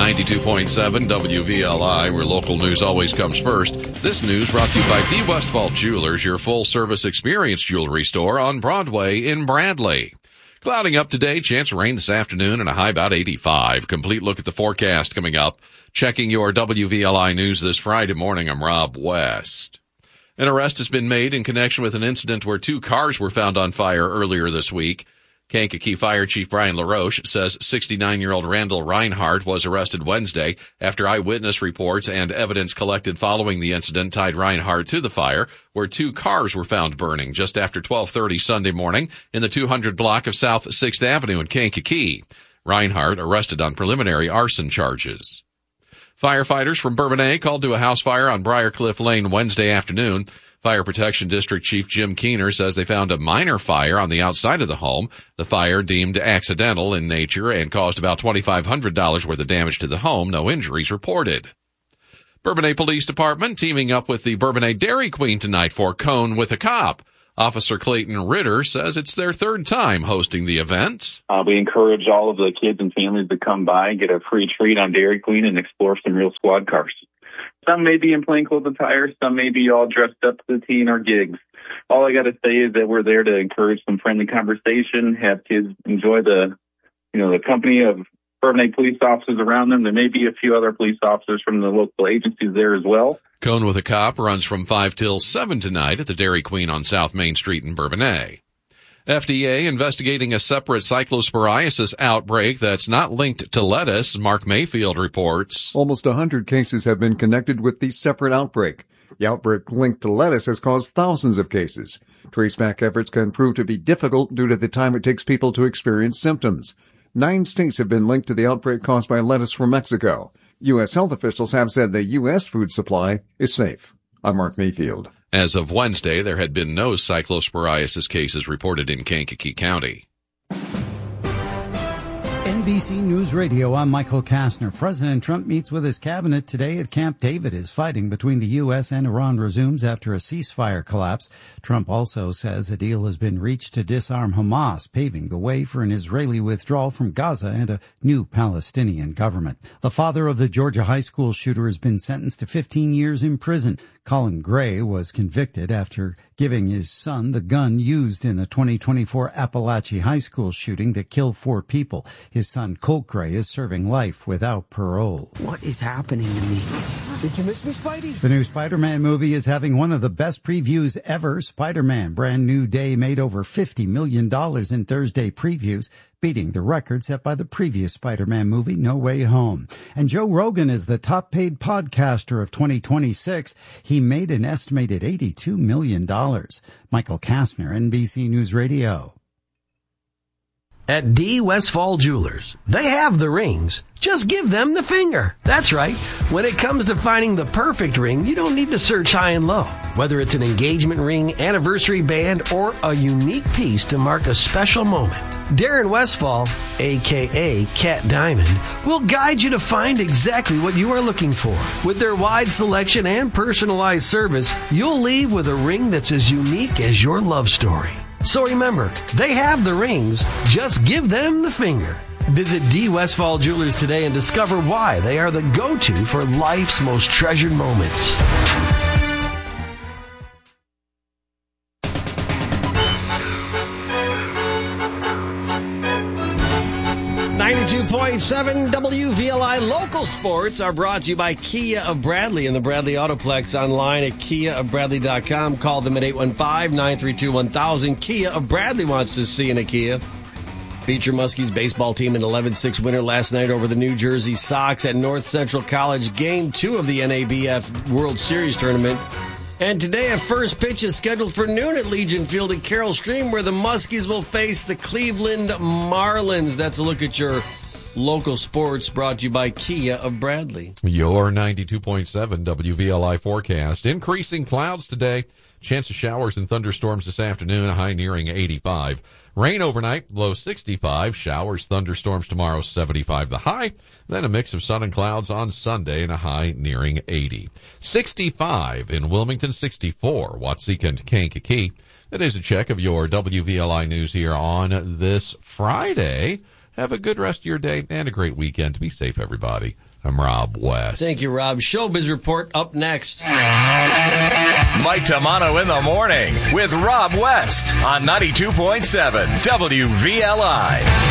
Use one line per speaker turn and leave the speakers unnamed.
92.7 WVLI, where local news always comes first. This news brought to you by D. Westfall Jewelers, your full-service experience jewelry store on Broadway in Bradley. Clouding up today, chance of rain this afternoon and a high about 85. Complete look at the forecast coming up. Checking your WVLI news this Friday morning, I'm Rob West. An arrest has been made in connection with an incident where 2 cars were found on fire earlier this week. Kankakee Fire Chief Brian LaRoche says 69-year-old Randall Reinhardt was arrested Wednesday after eyewitness reports and evidence collected following the incident tied Reinhardt to the fire, where 2 cars were found burning just after 12:30 Sunday morning in the 200 block of South 6th Avenue in Kankakee. Reinhardt arrested on preliminary arson charges. Firefighters from Bourbonnais called to a house fire on Briarcliff Lane Wednesday afternoon. Fire Protection District Chief Jim Keener says they found a minor fire on the outside of the home. The fire deemed accidental in nature and caused about $2,500 worth of damage to the home. No injuries reported. Bourbonnais Police Department teaming up with the Bourbonnais Dairy Queen tonight for Cone with a Cop. Officer Clayton Ritter says it's their 3rd time hosting the event.
We encourage all of the kids and families to come by, get a free treat on Dairy Queen, and explore some real squad cars. Some may be in plainclothes attire, some may be all dressed up to the T in our gigs. All I got to say is that we're there to encourage some friendly conversation, have kids enjoy the company of Bourbonnais police officers around them. There may be a few other police officers from the local agencies there as well.
Cone with a Cop runs from 5 till 7 tonight at the Dairy Queen on South Main Street in Bourbonnais. FDA investigating a separate cyclosporiasis outbreak that's not linked to lettuce, Mark Mayfield reports.
Almost 100 cases have been connected with the separate outbreak. The outbreak linked to lettuce has caused thousands of cases. Traceback efforts can prove to be difficult due to the time it takes people to experience symptoms. 9 states have been linked to the outbreak caused by lettuce from Mexico. U.S. health officials have said the U.S. food supply is safe. I'm Mark Mayfield.
As of Wednesday, there had been no cyclosporiasis cases reported in Kankakee County.
NBC News Radio, I'm Michael Kastner. President Trump meets with his cabinet today at Camp David as fighting between the U.S. and Iran resumes after a ceasefire collapse. Trump also says a deal has been reached to disarm Hamas, paving the way for an Israeli withdrawal from Gaza and a new Palestinian government. The father of the Georgia high school shooter has been sentenced to 15 years in prison. Colin Gray was convicted after giving his son the gun used in the 2024 Appalachia High School shooting that killed 4 people. His son Colt Gray is serving life without parole.
What is happening to me? Did you miss me, Spidey?
The new Spider-Man movie is having one of the best previews ever. Spider-Man Brand New Day made over $50 million in Thursday previews, beating the record set by the previous Spider-Man movie, No Way Home. And Joe Rogan is the top-paid podcaster of 2026. He made an estimated $82 million. Michael Kastner, NBC News Radio.
At D. Westfall Jewelers, they have the rings. Just give them the finger. That's right. When it comes to finding the perfect ring, you don't need to search high and low. Whether it's an engagement ring, anniversary band, or a unique piece to mark a special moment, Darren Westfall, a.k.a. Cat Diamond, will guide you to find exactly what you are looking for. With their wide selection and personalized service, you'll leave with a ring that's as unique as your love story. So remember, they have the rings. Just give them the finger. Visit D. Westfall Jewelers today and discover why they are the go-to for life's most treasured moments. 92.7 WVLI Local Sports are brought to you by Kia of Bradley and the Bradley Autoplex online at KiaofBradley.com. Call them at 815-932-1000. Kia of Bradley wants to see in a Kia. Beecher Muskies baseball team an 11-6 winner last night over the New Jersey Sox at North Central College. Game 2 of the NABF World Series tournament. And today a first pitch is scheduled for noon at Legion Field at Carroll Stream, where the Muskies will face the Cleveland Marlins. That's a look at your local sports, brought to you by Kia of Bradley.
Your 92.7 WVLI forecast. Increasing clouds today. Chance of showers and thunderstorms this afternoon, a high nearing 85. Rain overnight, low 65. Showers, thunderstorms tomorrow, 75 the high. Then a mix of sun and clouds on Sunday and a high nearing 80. 65 in Wilmington, 64 Watseka and Kankakee. That is a check of your WVLI news here on this Friday. Have a good rest of your day and a great weekend. Be safe, everybody. I'm Rob West.
Thank you, Rob. Showbiz Report up next.
Mike Tamano in the morning with Rob West on 92.7 WVLI.